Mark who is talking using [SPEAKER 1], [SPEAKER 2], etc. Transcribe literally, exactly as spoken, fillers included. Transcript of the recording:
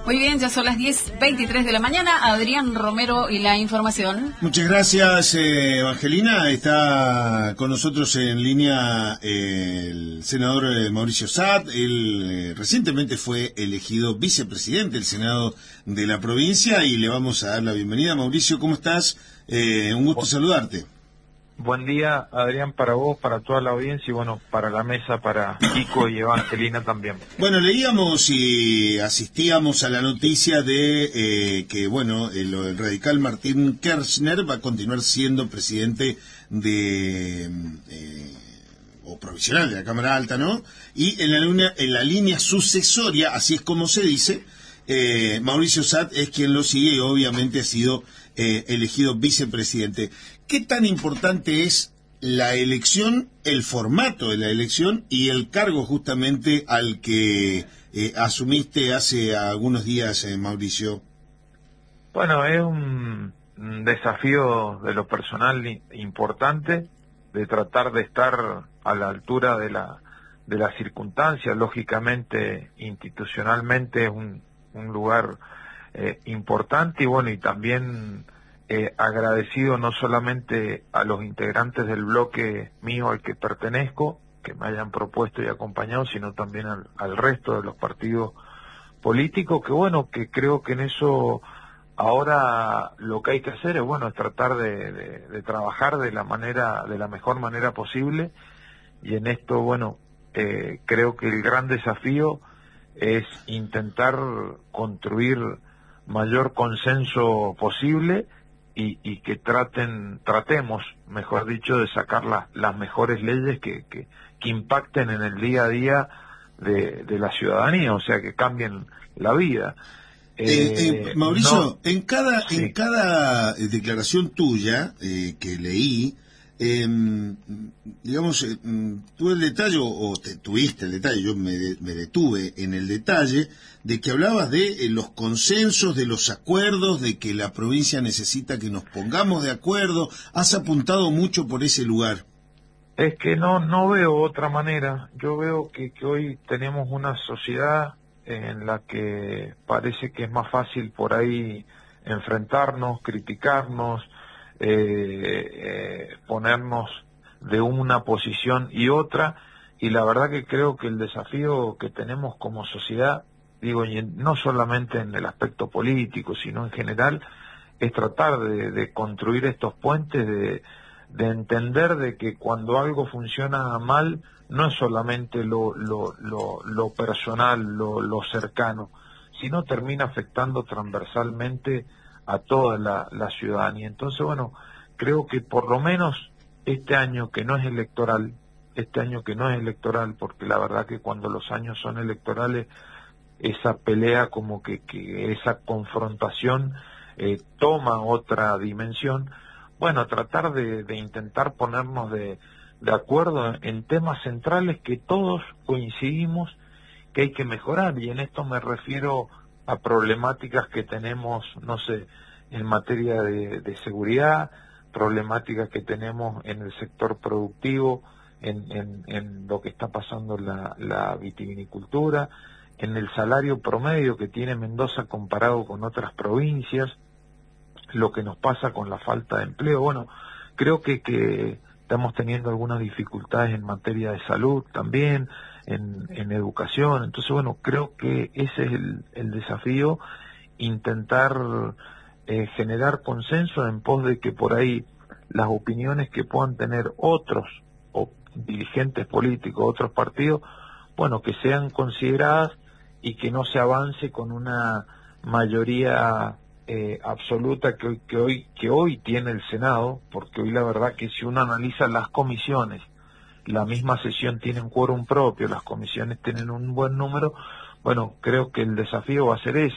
[SPEAKER 1] Muy bien, ya son las diez veintitrés de la mañana. Adrián Romero y la información.
[SPEAKER 2] Muchas gracias, eh, Evangelina. Está con nosotros en línea eh, el senador eh, Mauricio Saad. Él eh, recientemente fue elegido vicepresidente del Senado de la provincia y le vamos a dar la bienvenida. Mauricio, ¿cómo estás? Eh, un gusto saludarte.
[SPEAKER 3] Buen día, Adrián, para vos, para toda la audiencia y bueno, para la mesa, para Kiko y Evangelina también.
[SPEAKER 2] Bueno, leíamos y asistíamos a la noticia de eh, que, bueno, el, el radical Martín Kirchner va a continuar siendo presidente de, eh, o provisional de la Cámara Alta, ¿no? Y en la, línea, en la línea sucesoria, así es como se dice, eh, Mauricio Saad es quien lo sigue y obviamente ha sido eh, elegido vicepresidente. ¿Qué tan importante es la elección, el formato de la elección y el cargo justamente al que eh, asumiste hace algunos días, eh, Mauricio?
[SPEAKER 3] Bueno, es un, un desafío de lo personal importante, de tratar de estar a la altura de la de las circunstancias. Lógicamente, institucionalmente es un, un lugar eh, importante y bueno, y también... Eh, agradecido no solamente a los integrantes del bloque mío al que pertenezco, que me hayan propuesto y acompañado, sino también al, al resto de los partidos políticos, que bueno, que creo que en eso ahora lo que hay que hacer es bueno, es tratar de, de, de trabajar de la manera, de la mejor manera posible, y en esto, bueno, eh, creo que el gran desafío es intentar construir mayor consenso posible Y, y que traten, tratemos, mejor dicho, de sacar la, las mejores leyes que, que, que impacten en el día a día de, de la ciudadanía, o sea, que cambien la vida.
[SPEAKER 2] Eh, eh, Mauricio, no, en cada
[SPEAKER 3] sí.
[SPEAKER 2] en cada declaración tuya eh, que leí, eh, digamos, eh, tuve el detalle, o te tuviste el detalle, yo me, me detuve en el detalle, de que hablabas de eh, los consensos, de los acuerdos, de que la provincia necesita que nos pongamos de acuerdo. Has apuntado mucho por ese lugar.
[SPEAKER 3] Es que no no veo otra manera. Yo veo que, que hoy tenemos una sociedad en la que parece que es más fácil por ahí enfrentarnos, criticarnos, eh, eh, ponernos de una posición y otra, y la verdad que creo que el desafío que tenemos como sociedad, digo, y no solamente en el aspecto político, sino en general, es tratar de, de construir estos puentes, de, de entender de que cuando algo funciona mal, no es solamente lo, lo, lo, lo personal, lo, lo cercano, sino termina afectando transversalmente a toda la, la ciudadanía. Entonces, bueno, creo que por lo menos este año que no es electoral, este año que no es electoral, porque la verdad que cuando los años son electorales, esa pelea como que, que esa confrontación eh, toma otra dimensión. Bueno, tratar de, de intentar ponernos de, de acuerdo en temas centrales que todos coincidimos que hay que mejorar, y en esto me refiero a problemáticas que tenemos, no sé, en materia de, de seguridad, problemáticas que tenemos en el sector productivo, en, en, en lo que está pasando la, la vitivinicultura, en el salario promedio que tiene Mendoza comparado con otras provincias, lo que nos pasa con la falta de empleo. Bueno, creo que, que estamos teniendo algunas dificultades en materia de salud también, en, en educación. Entonces, bueno, creo que ese es el, el desafío, intentar eh, generar consenso en pos de que por ahí las opiniones que puedan tener otros o dirigentes políticos, otros partidos, bueno, que sean consideradas y que no se avance con una mayoría eh, absoluta que hoy, que hoy que hoy tiene el Senado, porque hoy la verdad que si uno analiza las comisiones, la misma sesión tiene un quórum propio, las comisiones tienen un buen número. Bueno, creo que el desafío va a ser ese,